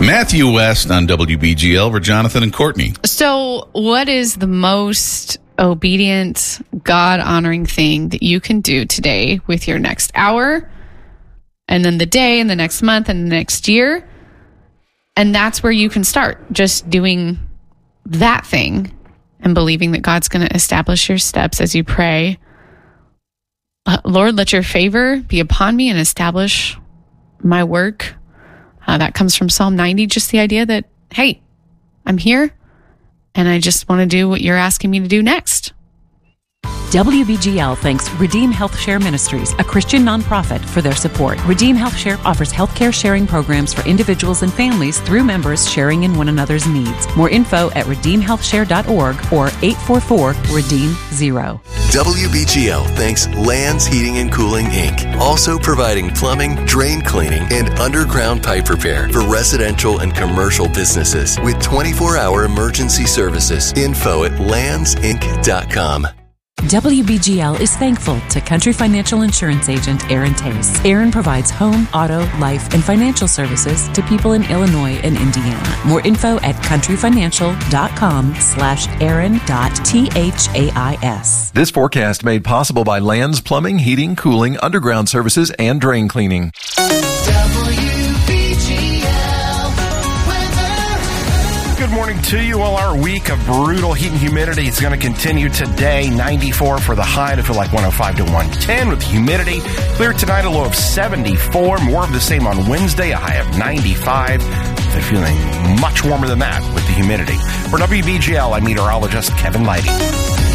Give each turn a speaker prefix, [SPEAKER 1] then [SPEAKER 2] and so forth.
[SPEAKER 1] Matthew West on WBGL for Jonathan and Courtney.
[SPEAKER 2] So what is the most obedient, God-honoring thing that you can do today with your next hour, and then the day, and the next month, and the next year? And that's where you can start, just doing that thing and believing that God's going to establish your steps as you pray. Lord, let your favor be upon me and establish my work. That comes from Psalm 90, just the idea that, hey, I'm here and I just want to do what you're asking me to do next.
[SPEAKER 3] WBGL thanks Redeem Health Share Ministries, a Christian nonprofit, for their support. Redeem Health Share offers healthcare sharing programs for individuals and families through members sharing in one another's needs. More info at redeemhealthshare.org or 844-REDEEM-0.
[SPEAKER 4] WBGL thanks Lands Heating and Cooling, Inc., also providing plumbing, drain cleaning, and underground pipe repair for residential and commercial businesses with 24-hour emergency services. Info at landsinc.com.
[SPEAKER 3] WBGL is thankful to Country Financial Insurance Agent Aaron Tace. Aaron provides home, auto, life, and financial services to people in Illinois and Indiana. More info at countryfinancial.com/aaron.thais.
[SPEAKER 5] This forecast made possible by Lands Plumbing, Heating, Cooling, Underground Services, and Drain Cleaning.
[SPEAKER 6] Good morning to you. Well, our week of brutal heat and humidity is going to continue today. 94 for the high to feel like 105 to 110 with humidity. Clear tonight, a low of 74. More of the same on Wednesday, a high of 95. They're feeling much warmer than that with the humidity. For WBGL, I'm meteorologist Kevin Leidy.